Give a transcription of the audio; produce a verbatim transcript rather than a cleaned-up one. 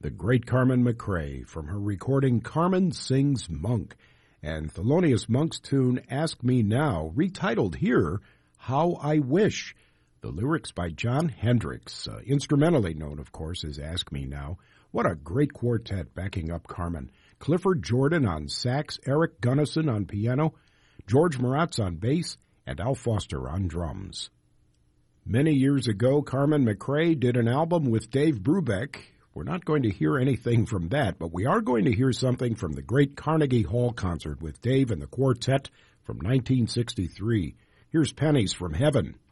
the great Carmen McRae from her recording Carmen Sings Monk, and Thelonious Monk's tune Ask Me Now, retitled here, How I Wish. The lyrics by John Hendricks, uh, instrumentally known, of course, as Ask Me Now. What a great quartet backing up Carmen. Clifford Jordan on sax, Eric Gunnison on piano, George Maratz on bass, and Al Foster on drums. Many years ago, Carmen McRae did an album with Dave Brubeck. We're not going to hear anything from that, but we are going to hear something from the great Carnegie Hall concert with Dave and the quartet from nineteen sixty-three. Here's Pennies from Heaven.